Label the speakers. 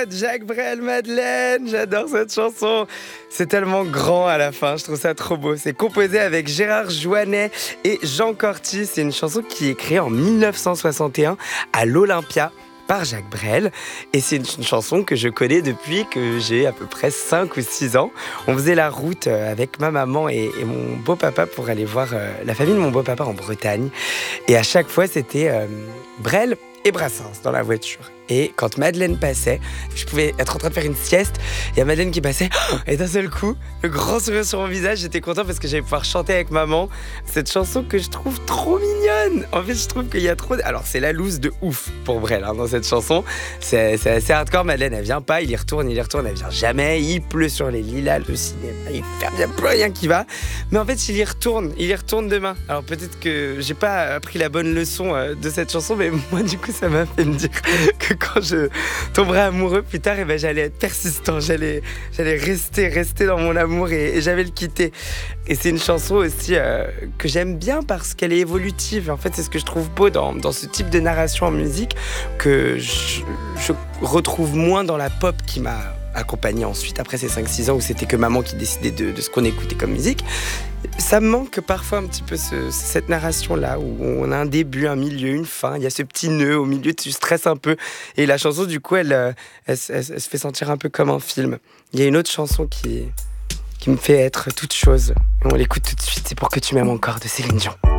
Speaker 1: pote, Jacques Brel, Madeleine. J'adore cette chanson. C'est tellement grand à la fin, je trouve ça trop beau. C'est composé avec Gérard Joannet et Jean Corty. C'est une chanson qui est créée en 1961 à l'Olympia par Jacques Brel. Et c'est une chanson que je connais depuis que j'ai à peu près 5 ou 6 ans. On faisait la route avec ma maman et mon beau-papa pour aller voir la famille de mon beau-papa en Bretagne. Et à chaque fois, c'était Brel et Brassens dans la voiture. Et quand Madeleine passait, je pouvais être en train de faire une sieste, il y a Madeleine qui passait, et d'un seul coup, le grand sourire sur mon visage, j'étais content parce que j'allais pouvoir chanter avec maman cette chanson que je trouve trop mignonne. En fait, je trouve qu'il y a trop... Alors, c'est la loose de ouf pour Brel dans cette chanson. C'est assez hardcore. Madeleine, elle vient pas, il y retourne, elle vient jamais. Il pleut sur les lilas, le cinéma, il n'y a plus rien qui va. Mais en fait, il y retourne demain. Alors, peut-être que j'ai pas appris la bonne leçon de cette chanson, mais moi, du coup, ça m'a fait me dire que quand je tomberais amoureux plus tard, j'allais être persistant, j'allais rester dans mon amour et j'allais le quitter. Et c'est une chanson aussi que j'aime bien parce qu'elle est évolutive. En fait, c'est ce que je trouve beau dans ce type de narration en musique que je retrouve moins dans la pop qui m'a accompagné ensuite après ces 5-6 ans où c'était que maman qui décidait de ce qu'on écoutait comme musique. Ça me manque parfois un petit peu cette narration-là où on a un début, un milieu, une fin. Il y a ce petit nœud au milieu, tu stresses un peu. Et la chanson, du coup, elle se fait sentir un peu comme un film. Il y a une autre chanson qui me fait être toute chose. Et on l'écoute tout de suite. C'est Pour que tu m'aimes encore de Céline Dion.